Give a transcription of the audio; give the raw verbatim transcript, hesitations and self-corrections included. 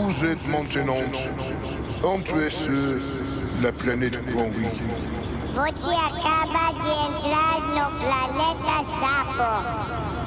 Vous êtes maintenant entrés sur la planète Granwy. Faut-il acabar de entrar no planeta Sapo?